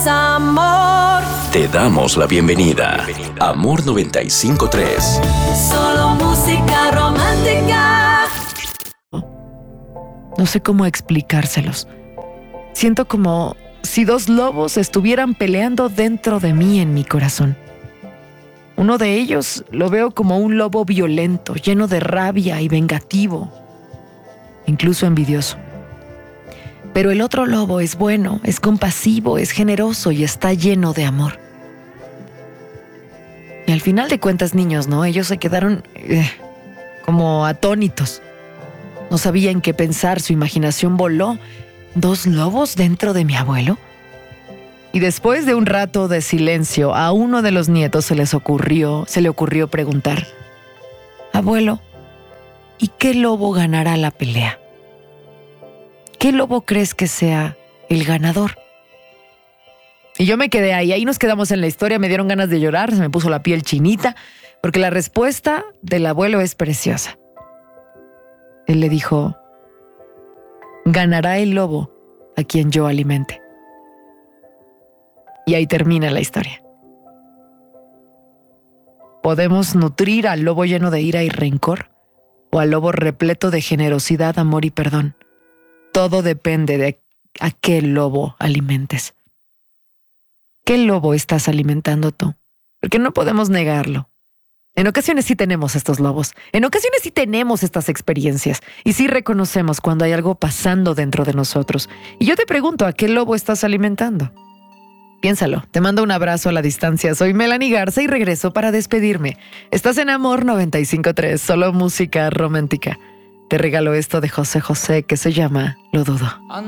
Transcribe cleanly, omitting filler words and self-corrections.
es amor. Te damos la bienvenida. Amor 95.3. Solo música romántica. No sé cómo explicárselos. Siento como si dos lobos estuvieran peleando dentro de mí en mi corazón. Uno de ellos lo veo como un lobo violento, lleno de rabia y vengativo, incluso envidioso. Pero el otro lobo es bueno, es compasivo, es generoso y está lleno de amor. Y al final de cuentas, niños, ¿no? Ellos se quedaron como atónitos. No sabían qué pensar, su imaginación voló. ¿Dos lobos dentro de mi abuelo? Y después de un rato de silencio, a uno de los nietos se le ocurrió preguntar: Abuelo, ¿y qué lobo ganará la pelea? ¿Qué lobo crees que sea el ganador? Y yo me quedé ahí nos quedamos en la historia, me dieron ganas de llorar, se me puso la piel chinita, porque la respuesta del abuelo es preciosa. Él le dijo: ganará el lobo a quien yo alimente. Y ahí termina la historia. ¿Podemos nutrir al lobo lleno de ira y rencor? ¿O al lobo repleto de generosidad, amor y perdón? Todo depende de a qué lobo alimentes. ¿Qué lobo estás alimentando tú? Porque no podemos negarlo. En ocasiones sí tenemos estos lobos. En ocasiones sí tenemos estas experiencias. Y sí reconocemos cuando hay algo pasando dentro de nosotros. Y yo te pregunto, ¿a qué lobo estás alimentando? Piénsalo. Te mando un abrazo a la distancia. Soy Melanie Garza y regreso para despedirme. Estás en Amor 95.3, solo música romántica. Te regalo esto de José José que se llama Lo Dudo.